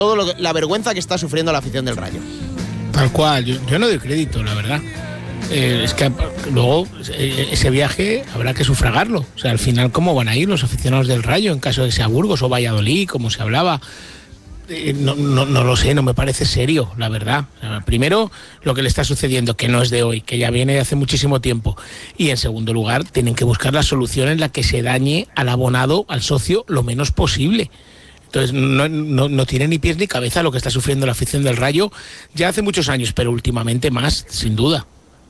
la vergüenza que está sufriendo la afición del Rayo. Tal cual, yo no doy crédito, la verdad. Es que luego ese viaje habrá que sufragarlo. O sea, al final, ¿cómo van a ir los aficionados del Rayo en caso de que sea Burgos o Valladolid, como se hablaba? No lo sé, no me parece serio, la verdad. Primero, lo que le está sucediendo, que no es de hoy, que ya viene de hace muchísimo tiempo. Y en segundo lugar, tienen que buscar la solución en la que se dañe al abonado, al socio, lo menos posible. Entonces no tiene ni pies ni cabeza lo que está sufriendo la afición del Rayo ya hace muchos años, pero últimamente más, sin duda.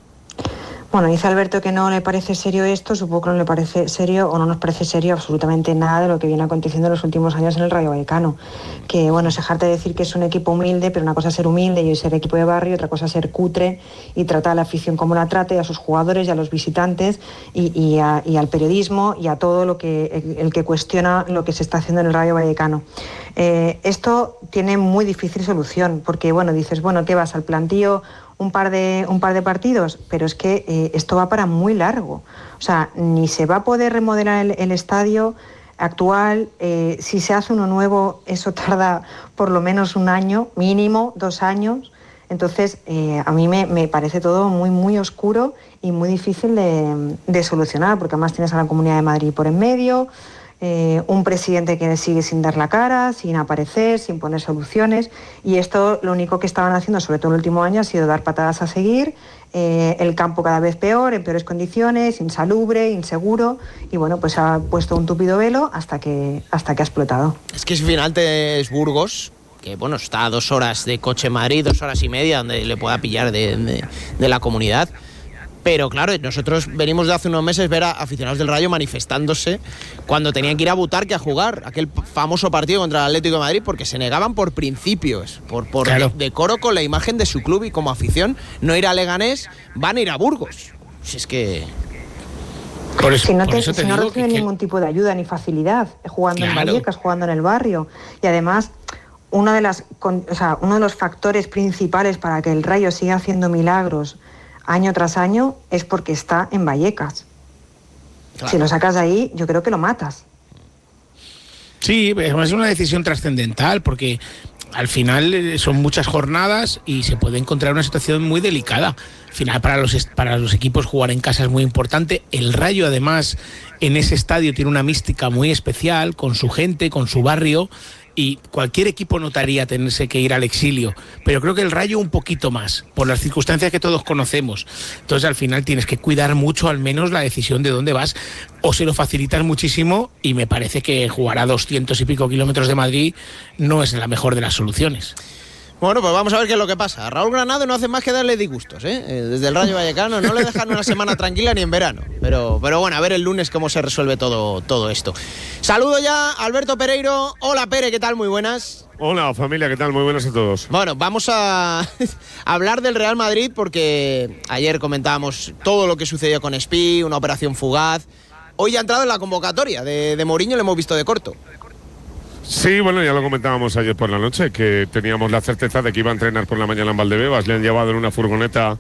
Bueno, dice Alberto que no le parece serio esto, supongo que no le parece serio o no nos parece serio absolutamente nada de lo que viene aconteciendo en los últimos años en el Rayo Vallecano. Que bueno, es dejarte de decir que es un equipo humilde, pero una cosa es ser humilde y ser equipo de barrio, otra cosa es ser cutre y tratar a la afición como la trate, a sus jugadores y a los visitantes y al periodismo y a todo el que cuestiona lo que se está haciendo en el Rayo Vallecano. Esto tiene muy difícil solución, porque bueno, dices, bueno, ¿qué vas al plantío? Un par de partidos, pero es que esto va para muy largo. O sea, ni se va a poder remodelar el estadio actual. Si se hace uno nuevo, eso tarda por lo menos un año, mínimo 2 años. Entonces, a mí me parece todo muy, muy oscuro y muy difícil de solucionar, porque además tienes a la Comunidad de Madrid por en medio, un presidente que sigue sin dar la cara, sin aparecer, sin poner soluciones, y esto lo único que estaban haciendo, sobre todo en el último año, ha sido dar patadas a seguir, el campo cada vez peor, en peores condiciones, insalubre, inseguro, y bueno, pues ha puesto un tupido velo hasta que ha explotado. Es que si al final es Burgos, que bueno, está a 2 horas de coche en Madrid, 2 horas y media, donde le pueda pillar de la comunidad. Pero claro, nosotros venimos de hace unos meses ver a aficionados del Rayo manifestándose cuando tenían que ir a Butarque a jugar aquel famoso partido contra el Atlético de Madrid, porque se negaban por principios, por claro, decoro con la imagen de su club, y como afición no ir a Leganés, van a ir a Burgos. Si es que... Si no reciben ningún tipo de ayuda ni facilidad, jugando en Vallecas, jugando en el barrio. Y además, uno de los factores principales para que el Rayo siga haciendo milagros año tras año es porque está en Vallecas. Claro. Si lo sacas de ahí, yo creo que lo matas. Sí, es una decisión trascendental, porque al final son muchas jornadas y se puede encontrar una situación muy delicada. Al final para los equipos jugar en casa es muy importante. El Rayo además en ese estadio tiene una mística muy especial con su gente, con su barrio, y cualquier equipo notaría tenerse que ir al exilio, pero creo que el Rayo un poquito más, por las circunstancias que todos conocemos. Entonces al final tienes que cuidar mucho al menos la decisión de dónde vas, o se lo facilitas muchísimo, y me parece que jugar a 200 y pico kilómetros de Madrid no es la mejor de las soluciones. Bueno, pues vamos a ver qué es lo que pasa. Raúl Granado no hace más que darle disgustos, ¿eh? Desde el Rayo Vallecano no le dejan una semana tranquila ni en verano. Pero bueno, a ver el lunes cómo se resuelve todo esto. Saludo ya a Alberto Pereiro. Hola, Pere, ¿qué tal? Muy buenas. Hola, familia, ¿qué tal? Muy buenas a todos. Bueno, vamos a hablar del Real Madrid, porque ayer comentábamos todo lo que sucedió con Espí, una operación fugaz. Hoy ha entrado en la convocatoria de Mourinho, lo hemos visto de corto. Sí, bueno, ya lo comentábamos ayer por la noche, que teníamos la certeza de que iba a entrenar por la mañana en Valdebebas. Le han llevado en una furgoneta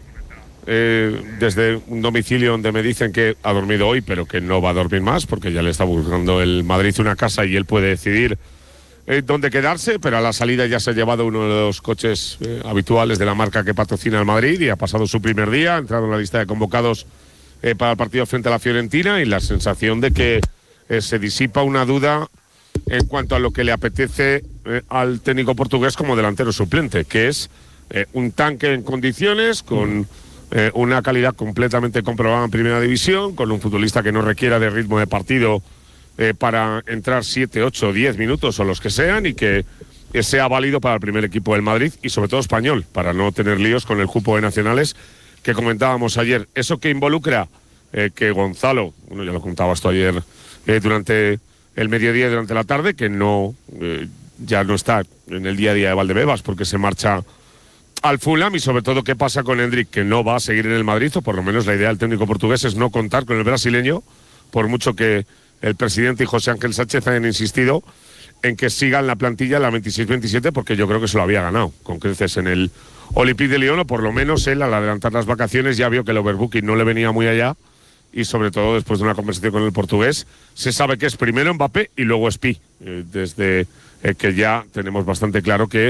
desde un domicilio donde me dicen que ha dormido hoy, pero que no va a dormir más, porque ya le está buscando el Madrid una casa y él puede decidir dónde quedarse, pero a la salida ya se ha llevado uno de los coches habituales de la marca que patrocina el Madrid, y ha pasado su primer día, ha entrado en la lista de convocados para el partido frente a la Fiorentina, y la sensación de que se disipa una duda en cuanto a lo que le apetece al técnico portugués como delantero suplente, que es un tanque en condiciones, con una calidad completamente comprobada en primera división, con un futbolista que no requiera de ritmo de partido para entrar 7, 8, 10 minutos o los que sean, y que sea válido para el primer equipo del Madrid y sobre todo español, para no tener líos con el cupo de nacionales que comentábamos ayer. Eso que involucra que Gonzalo, bueno, ya lo contabas tú ayer durante el mediodía y durante la tarde, que no ya no está en el día a día de Valdebebas porque se marcha al Fulham, y sobre todo qué pasa con Endrick, que no va a seguir en el Madrid, o por lo menos la idea del técnico portugués es no contar con el brasileño, por mucho que el presidente y José Ángel Sánchez hayan insistido en que siga en la plantilla la 26-27, porque yo creo que se lo había ganado con creces en el Olympique de Lyon, o por lo menos él al adelantar las vacaciones ya vio que el overbooking no le venía muy allá, y sobre todo después de una conversación con el portugués, se sabe que es primero Mbappé y luego Spi, desde que ya tenemos bastante claro que